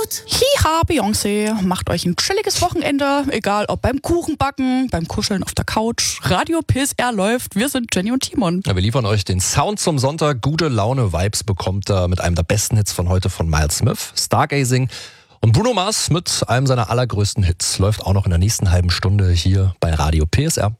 mit Hiha, Beyoncé, macht euch ein chilliges Wochenende, egal ob beim Kuchenbacken, beim Kuscheln auf der Couch, Radio PSR läuft, wir sind Jenny und Timon. Ja, wir liefern euch den Sound zum Sonntag, gute Laune, Vibes bekommt ihr mit einem der besten Hits von heute von Miles Smith, Stargazing. Und Bruno Mars mit einem seiner allergrößten Hits läuft auch noch in der nächsten halben Stunde hier bei Radio PSR.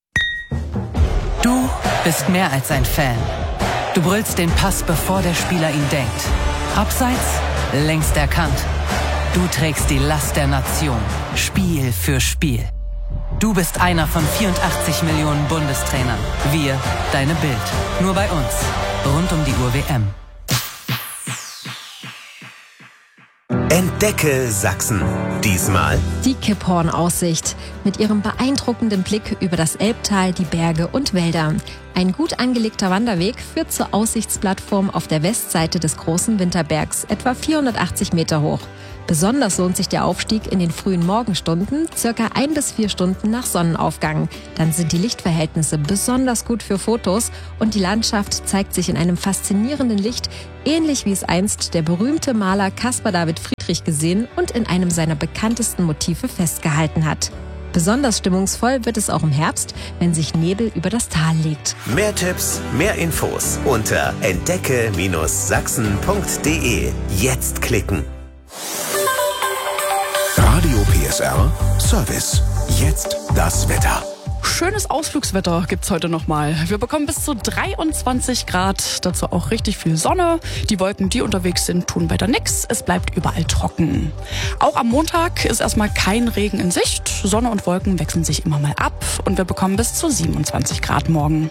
Du bist mehr als ein Fan. Du brüllst den Pass, bevor der Spieler ihn denkt. Abseits, längst erkannt. Du trägst die Last der Nation, Spiel für Spiel. Du bist einer von 84 Millionen Bundestrainern. Wir, deine Bild. Nur bei uns. Rund um die Uhr WM. Entdecke Sachsen. Diesmal die Kipphorn-Aussicht mit ihrem beeindruckenden Blick über das Elbtal, die Berge und Wälder. Ein gut angelegter Wanderweg führt zur Aussichtsplattform auf der Westseite des großen Winterbergs, etwa 480 Meter hoch. Besonders lohnt sich der Aufstieg in den frühen Morgenstunden, circa 1 bis 4 Stunden nach Sonnenaufgang. Dann sind die Lichtverhältnisse besonders gut für Fotos und die Landschaft zeigt sich in einem faszinierenden Licht, ähnlich wie es einst der berühmte Maler Caspar David Friedrich gesehen und in einem seiner bekanntesten Motive festgehalten hat. Besonders stimmungsvoll wird es auch im Herbst, wenn sich Nebel über das Tal legt. mehr Tipps, mehr Infos unter entdecke-sachsen.de. Jetzt klicken. Radio PSR Service. Jetzt das Wetter. Schönes Ausflugswetter gibt's heute nochmal. Wir bekommen bis zu 23 Grad, dazu auch richtig viel Sonne. Die Wolken, die unterwegs sind, tun weiter nix. Es bleibt überall trocken. Auch am Montag ist erstmal kein Regen in Sicht. Sonne und Wolken wechseln sich immer mal ab und wir bekommen bis zu 27 Grad morgen.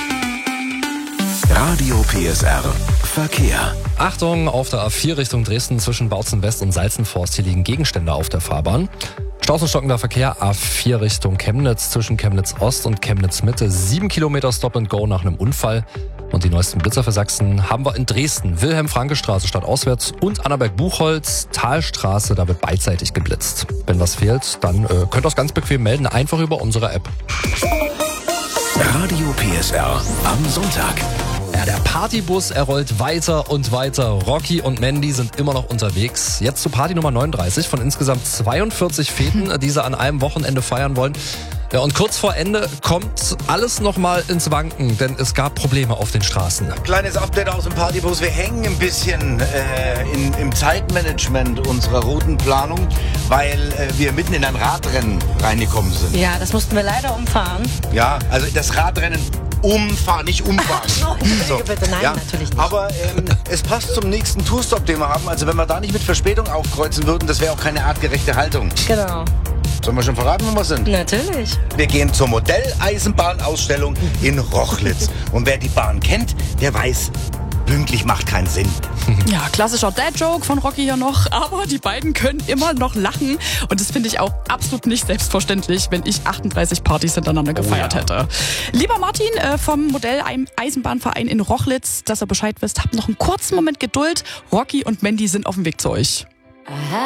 Radio PSR Verkehr. Achtung, auf der A4 Richtung Dresden zwischen Bautzen West und Salzenforst. Hier liegen Gegenstände auf der Fahrbahn. Staus und stockender Verkehr A4 Richtung Chemnitz zwischen Chemnitz Ost und Chemnitz Mitte. 7 Kilometer Stop and Go nach einem Unfall. Und die neuesten Blitzer für Sachsen haben wir in Dresden. Wilhelm-Franke-Straße stadtauswärts und Annaberg-Buchholz, Talstraße, da wird beidseitig geblitzt. Wenn was fehlt, dann könnt ihr das ganz bequem melden, einfach über unsere App. Radio PSR am Sonntag. Ja, der Partybus, er rollt weiter und weiter. Rocky und Mandy sind immer noch unterwegs. Jetzt zu Party Nummer 39 von insgesamt 42 Feten, die sie an einem Wochenende feiern wollen. Ja, und kurz vor Ende kommt alles nochmal ins Wanken, denn es gab Probleme auf den Straßen. Kleines Update aus dem Partybus. Wir hängen ein bisschen im Zeitmanagement unserer Routenplanung, weil wir mitten in ein Radrennen reingekommen sind. Ja, das mussten wir leider umfahren. Ja, also das Radrennen umfahren, nicht umfahren. So. Bitte, nein, ja, natürlich nicht. aber es passt zum nächsten Tourstop, den wir haben. Also wenn wir da nicht mit Verspätung aufkreuzen würden, das wäre auch keine artgerechte Haltung. Genau. Sollen wir schon verraten, wo wir sind? Natürlich. Wir gehen zur Modelleisenbahnausstellung in Rochlitz. Und wer die Bahn kennt, der weiß, pünktlich macht keinen Sinn. Ja, klassischer Dad-Joke von Rocky hier noch, aber die beiden können immer noch lachen und das finde ich auch absolut nicht selbstverständlich, wenn ich 38 Partys hintereinander gefeiert hätte. Lieber Martin vom Modelleisenbahnverein in Rochlitz, dass ihr Bescheid wisst, habt noch einen kurzen Moment Geduld. Rocky und Mandy sind auf dem Weg zu euch. Aha.